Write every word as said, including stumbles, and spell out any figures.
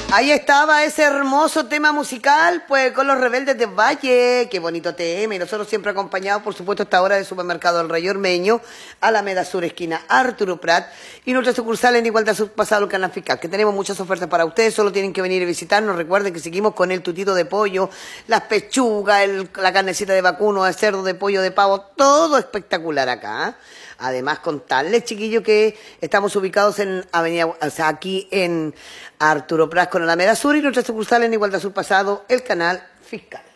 Ahí estaba ese hermoso tema musical, pues con los Rebeldes del Valle, qué bonito tema, y nosotros siempre acompañados, por supuesto, a esta hora del supermercado El Rey Ormeño, Alameda Sur, esquina Arturo Prat, y nuestra sucursal en Igualdad Sur Pasado, el Canal Fiscal, que tenemos muchas ofertas para ustedes, solo tienen que venir y visitarnos. Recuerden que seguimos con el tutito de pollo, las pechugas, el, la carnecita de vacuno, de cerdo, de pollo, de pavo, todo espectacular acá, ¿eh? Además, contarles, chiquillos, que estamos ubicados en Avenida, o sea, aquí en Arturo Prat con Alameda Sur, y nuestra sucursal en Igualdad Sur Pasado, el Canal Fiscal.